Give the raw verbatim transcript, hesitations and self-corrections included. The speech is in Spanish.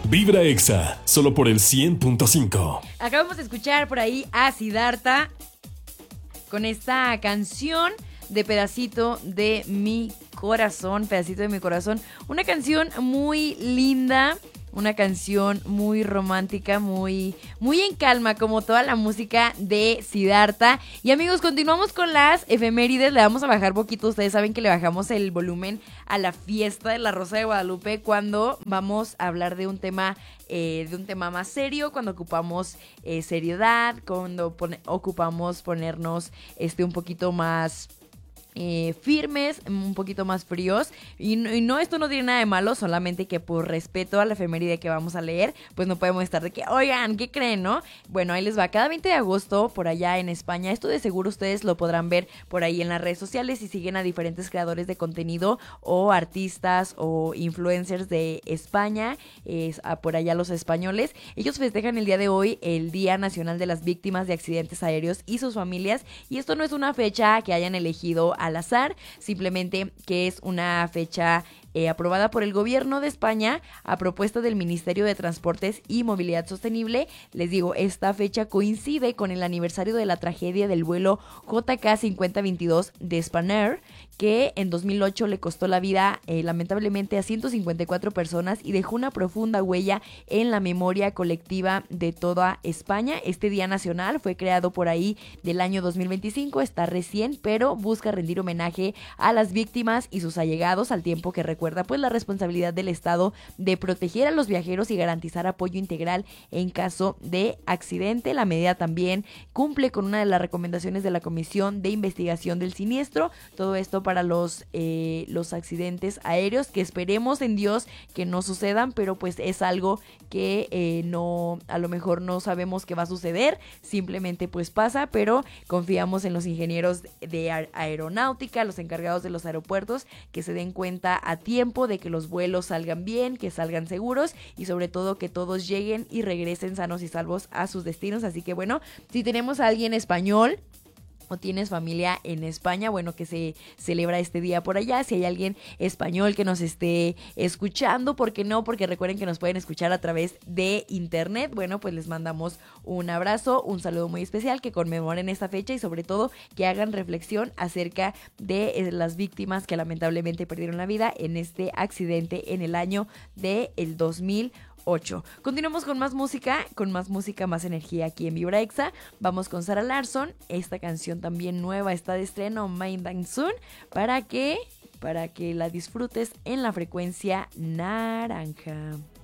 Vibra Exa, solo por el cien punto cinco. Acabamos de escuchar por ahí a Siddhartha con esta canción de Pedacito de mi corazón, Pedacito de mi corazón. Una canción muy linda, una canción muy romántica, muy, muy en calma, como toda la música de Siddhartha. Y amigos, continuamos con las efemérides. Le vamos a bajar poquito. Ustedes saben que le bajamos el volumen a la fiesta de la Rosa de Guadalupe cuando vamos a hablar de un tema, eh, de un tema más serio, cuando ocupamos eh, seriedad, cuando pone, ocupamos ponernos este un poquito más Eh, firmes, un poquito más fríos y no, y no, esto no tiene nada de malo, solamente que por respeto a la efeméride que vamos a leer, pues no podemos estar de que, oigan, ¿qué creen, no? Bueno, ahí les va, cada veinte de agosto por allá en España, esto de seguro ustedes lo podrán ver por ahí en las redes sociales si siguen a diferentes creadores de contenido o artistas o influencers de España, es, a por allá los españoles, ellos festejan el día de hoy el Día Nacional de las Víctimas de Accidentes Aéreos y sus familias, y esto no es una fecha que hayan elegido al azar, simplemente que es una fecha eh, aprobada por el gobierno de España a propuesta del Ministerio de Transportes y Movilidad Sostenible. Les digo, esta fecha coincide con el aniversario de la tragedia del vuelo J K cincuenta veintidós de Spanair, que en dos mil ocho le costó la vida eh, lamentablemente a ciento cincuenta y cuatro personas y dejó una profunda huella en la memoria colectiva de toda España. Este Día Nacional fue creado por ahí del año dos mil veinticinco, está recién, pero busca rendir homenaje a las víctimas y sus allegados, al tiempo que recuerda pues la responsabilidad del Estado de proteger a los viajeros y garantizar apoyo integral en caso de accidente. La medida también cumple con una de las recomendaciones de la Comisión de Investigación del Siniestro, todo esto para los, eh, los accidentes aéreos, que esperemos en Dios que no sucedan, pero pues es algo que eh, no, a lo mejor no sabemos que va a suceder, simplemente pues pasa, pero confiamos en los ingenieros de aer- aeronáutica, los encargados de los aeropuertos, que se den cuenta a tiempo de que los vuelos salgan bien, que salgan seguros y sobre todo que todos lleguen y regresen sanos y salvos a sus destinos. Así que bueno, si tenemos a alguien español o tienes familia en España, bueno, que se celebra este día por allá, si hay alguien español que nos esté escuchando, ¿por qué no? Porque recuerden que nos pueden escuchar a través de internet. Bueno, pues les mandamos un abrazo, un saludo muy especial, que conmemoren esta fecha y sobre todo que hagan reflexión acerca de eh, las víctimas que lamentablemente perdieron la vida en este accidente en el año de el dos mil ocho. Continuamos con más música, con más música, más energía aquí en Vibra Exa. Vamos con Zara Larsson, esta canción también nueva está de estreno, Mind and Soon, para que, para que la disfrutes en la frecuencia naranja.